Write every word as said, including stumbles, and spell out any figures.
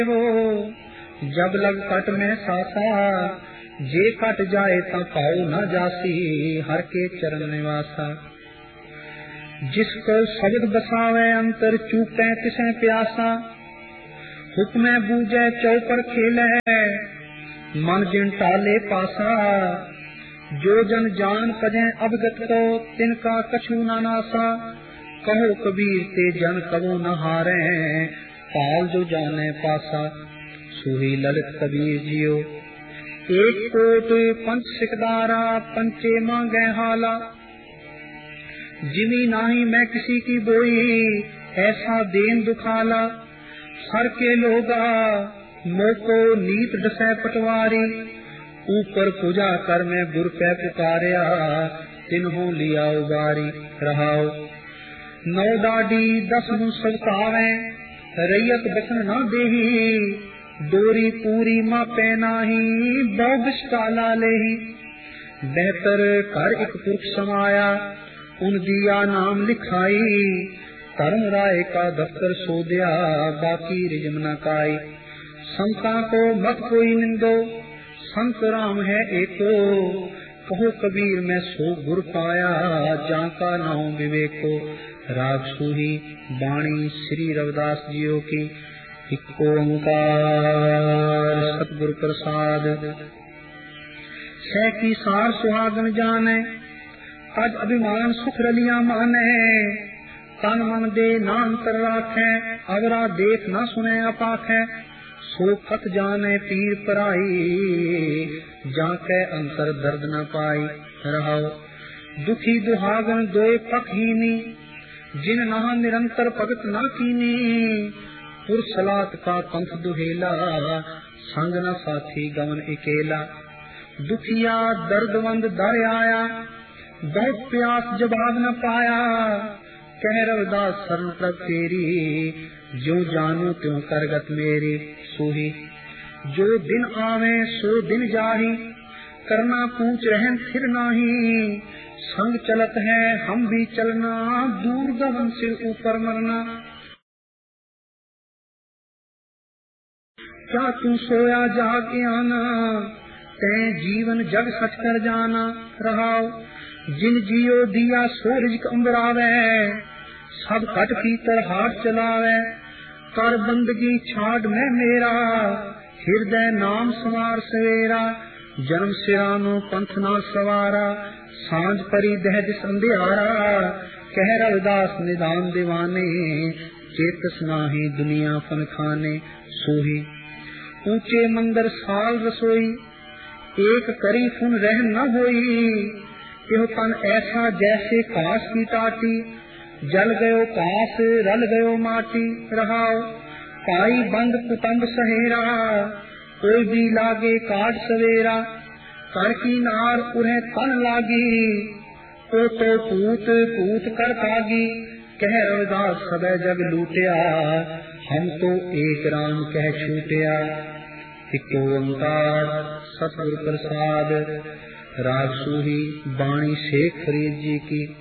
हो जब लग कट में सासा, जे कट जाए ता पाओ न जासी, हर के चरण निवासा। जिसको शब्द बसावे अंतर चूके तिसे प्यासा, हुक्मे बूझे चौपर खेले मन जिन टाले पासा। जो जन जान पजे अवगत को तिनका कछु न नासा, कहो कबीर ते जन कबो न हारे, पाल जो जाने पासा। सुही ललित कबीर जियो एक कोट पंच सिकदारा, पंचे मांगे हाला। जिमी नाही मैं किसी की बोई, ऐसा देन दुखाला। सर के लोगा मोको नीत दसे पटवारी, ऊपर पूजा कर मैं गुर पे पुकारिया, तिन्हों लिया उबारी। रहाओ नौ डाडी दस मुँह सबकावे, रैयत बचन न देही। डोरी पूरी मापे नाही, बहु काला लेही। बेहतर कर एक पुरुष समाया, उन दिया नाम लिखाई। धर्म राय का दफ्तर सो दिया, बाकी रिजम न काई। संता को मत कोई निंदो, संत राम है एको। कहो कबीर मैं सो गुर पाया, जाका नाम विवेको। राग सूही बाणी श्री रविदास जियो की। इक्को ओंकार सतगुरु प्रसाद। सह की सार सुहागन जाने, आज अभिमान सुख रलिया माने। तन मन दे नाम कर राखे, अवरा देख न सुने अपाखे। सो खत जाने पीर पराई, जाके अंतर दर्द न पाई। रहो दुखी दुहागन दोए पखहीनी, जिन नहा निरंतर भगत न कीनी। पुरसलात का पंथ दुहेला, संग न साथी गमन अकेला। दुखिया दर्दवंद दर आया, बहुत प्यास जवाब न पाया। कह रविदास शरण प्रभ तेरी, जो जानू त्यों करगत मेरी। सोही जो दिन आवे सो दिन जाही, करना पूछ रहन फिर नाही। संग चलत है हम भी चलना, दूर गगन से ऊपर मरना। क्या तू सोया जाग आना, तै जीवन जग सच कर जाना। रहाओ जिन जियो दिया सो रिज़्क़ अंबरावे, सब कट पीतर हाथ चलावे। कर बंदगी छाड़ में मेरा, हृदय नाम सवार सवेरा। जन्म सिरानो पंथ ना सवारा, सांझ परी दहज संध्यारा। कह रविदास निदान दीवाने, चेतस नाही दुनिया फन खाने। सोही ऊंचे मंदिर साल रसोई, एक करी फुन रह न होई। यो तन ऐसा जैसे काश की टाटी, जल गयो काश रल गयो माटी। रहाओ पाई बंद कुटुंब सहेरा, कोई भी लागे काट सवेरा। कर की नार उन्हें तन लागी, तो तो पूत पूत कर पागी। कह रविदास सबे जग लूटिया, हम तो एक राम कह छूटिया। इक्को ओंकार सतगुरु प्रसाद। राग सूही बाणी शेख फरीद जी की।